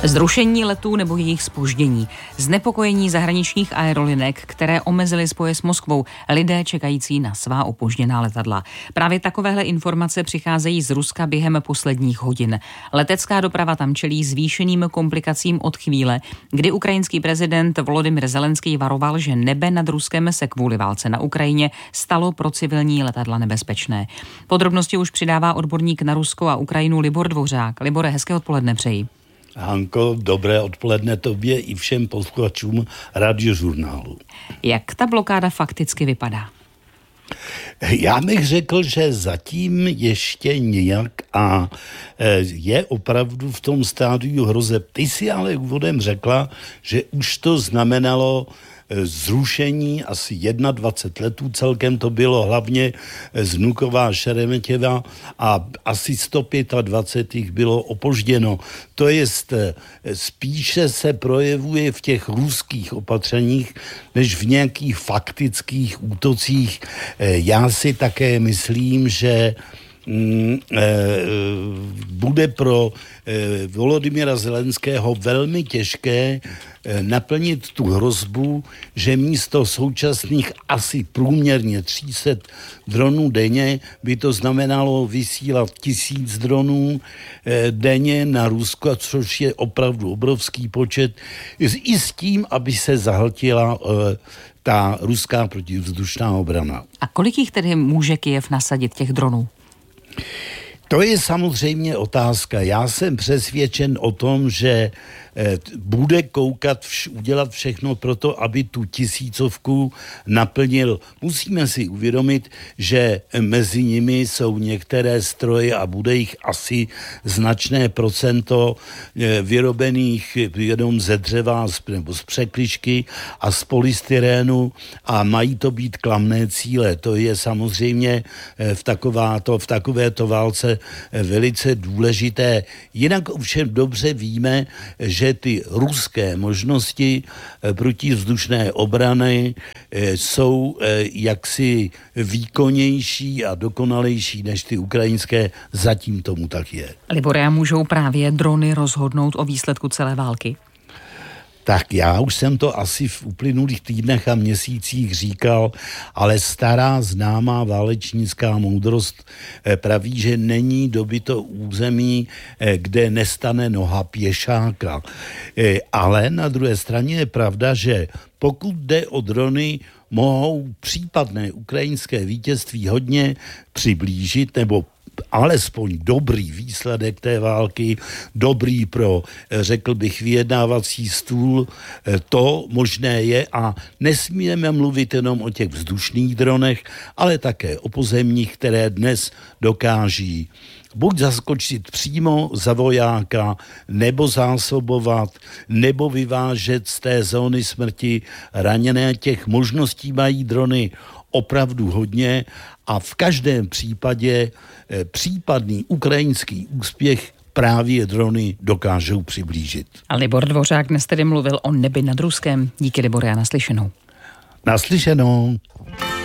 Zrušení letů nebo jejich zpoždění, znepokojení zahraničních aerolinek, které omezily spoje s Moskvou, lidé čekající na svá opožděná letadla. Právě takovéhle informace přicházejí z Ruska během posledních hodin. Letecká doprava tam čelí zvýšeným komplikacím od chvíle, kdy ukrajinský prezident Volodymyr Zelenský varoval, že nebe nad Ruskem se kvůli válce na Ukrajině stalo pro civilní letadla nebezpečné. Podrobnosti už přidává odborník na Rusko a Ukrajinu Libor Dvořák. Libore, hezké odpoledne přeji. Hanko, dobré odpoledne tobě i všem posluchačům Radiožurnálu. Jak ta blokáda fakticky vypadá? Já bych řekl, že zatím ještě nějak a je opravdu v tom stádiu hrozeb. Ty si ale úvodem řekla, že už to znamenalo zrušení asi 21 letů, celkem to bylo hlavně z Vnuková, Šeremetěva a asi 125 jich bylo opožděno. To jest spíše se projevuje v těch ruských opatřeních, než v nějakých faktických útocích. Já si také myslím, že bude pro Volodymyra Zelenského velmi těžké naplnit tu hrozbu, že místo současných asi průměrně 300 dronů denně by to znamenalo vysílat 1000 dronů denně na Rusko, což je opravdu obrovský počet, i s tím, aby se zahltila ta ruská protivzdušná obrana. A kolik jich tedy může Kyjev nasadit, těch dronů? To je samozřejmě otázka. Já jsem přesvědčen o tom, že bude koukat, udělat všechno pro to, aby tu 1000 naplnil. Musíme si uvědomit, že mezi nimi jsou některé stroje a bude jich asi značné procento vyrobených jenom ze dřeva nebo z překližky a z polystyrénu a mají to být klamné cíle. To je samozřejmě v takovéto válce velice důležité. Jinak ovšem dobře víme, že ty ruské možnosti protivzdušné obrany jsou jaksi výkonnější a dokonalejší než ty ukrajinské. Zatím tomu tak je. Libore, a můžou právě drony rozhodnout o výsledku celé války? Tak já už jsem to asi v uplynulých týdnech a měsících říkal, ale stará známá válečnická moudrost praví, že není dobyto území, kde nestane noha pěšáka. Ale na druhé straně je pravda, že pokud jde o drony, mohou případné ukrajinské vítězství hodně přiblížit nebo alespoň dobrý výsledek té války, dobrý pro, řekl bych, vyjednávací stůl, to možné je a nesmíme mluvit jenom o těch vzdušných dronech, ale také o pozemních, které dnes dokáží buď zaskočit přímo za vojáka, nebo zásobovat, nebo vyvážet z té zóny smrti raněné. Těch možností mají drony opravdu hodně a v každém případě případný ukrajinský úspěch právě drony dokážou přiblížit. A Libor Dvořák dnes tedy mluvil o nebi nad Ruskem. Díky, Libore, a naslyšenou. Naslyšenou.